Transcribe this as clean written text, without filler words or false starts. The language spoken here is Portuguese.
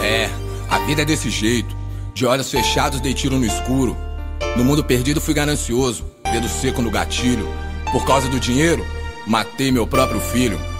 É, a vida é desse jeito. De olhos fechados dei tiro no escuro. No mundo perdido fui ganancioso, dedo seco no gatilho. Por causa do dinheiro, matei meu próprio filho.